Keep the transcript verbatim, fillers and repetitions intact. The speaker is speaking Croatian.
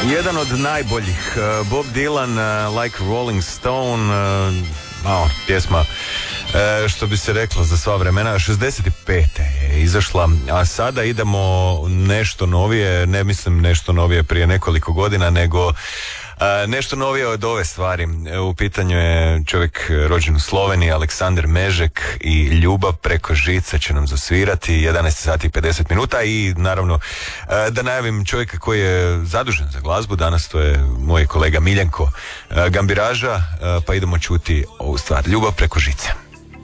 Jedan od najboljih, uh, Bob Dylan, uh, Like Rolling Stone, uh, malo pjesma uh, što bi se reklo za sva vremena. šezdeset pete je izašla, a sada idemo nešto novije, ne mislim nešto novije prije nekoliko godina, nego Uh, nešto novije od ove stvari. U pitanju je čovjek rođen u Sloveniji, Aleksandar Mežek, i Ljubav preko žice će nam zasvirati jedanaest sati i pedeset minuta. I naravno uh, da najavim čovjeka koji je zadužen za glazbu danas, to je moj kolega Miljenko uh, Gambiraža, uh, pa idemo čuti ovu stvar, Ljubav preko žice.